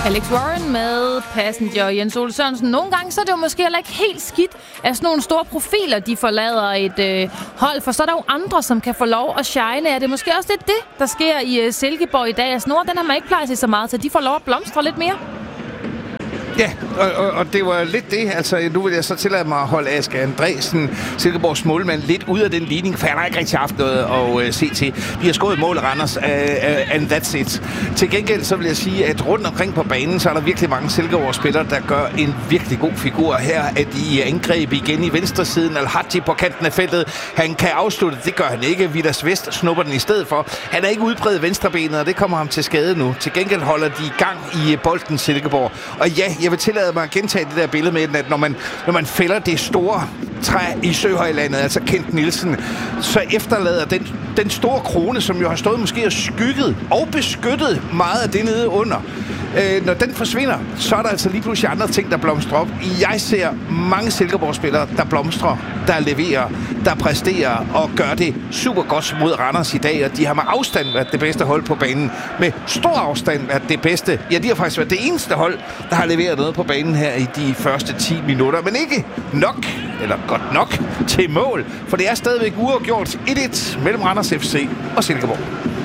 Alex Warren med Passenger. Jens Ole Sørensen. Nogle gange så er det jo måske heller ikke helt skidt, at sådan nogle store profiler, de forlader et hold, for så er der jo andre, som kan få lov at shine. Er det måske også lidt det, der sker i Silkeborg i dag? Altså, nogle af den har man ikke plejer sig så meget til. De får lov at blomstre lidt mere. Ja, og det var lidt det. Altså, nu vil jeg så tillade mig at holde Aske Andresen, Silkeborgs målmand, lidt ud af den ligning, for han har ikke rigtig haft noget at se til. Vi har skåret mål af Randers, and that's it. Til gengæld så vil jeg sige, at rundt omkring på banen, så er der virkelig mange Silkeborg-spillere, der gør en virkelig god figur. Her er de angreb igen i venstresiden. Al-Hadji på kanten af feltet. Han kan afslutte, det gør han ikke. Vidas Vest snupper den i stedet for. Han er ikke udbredt venstrebenet, og det kommer ham til skade nu. Til gengæld holder de i gang i bolden Silkeborg. Og ja, jeg vil tillade mig at gentage det der billede med, at når man fælder det store træ i Søhøjlandet, altså Kent Nielsen, så efterlader den store krone, som jo har stået måske og skygget og beskyttet meget af det nede under. Når den forsvinder, så er der altså lige pludselig andre ting, der blomstrer op. Jeg ser mange Silkeborg-spillere, der blomstrer, der leverer, der præsterer og gør det super godt mod Randers i dag, og de har med afstand været det bedste hold på banen. Med stor afstand været det bedste. Ja, de har faktisk været det eneste hold, der har leveret noget på banen her i de første 10 minutter, men ikke nok, eller godt nok, til mål, for det er stadigvæk uafgjort 1-1 mellem Randers FC og Silkeborg.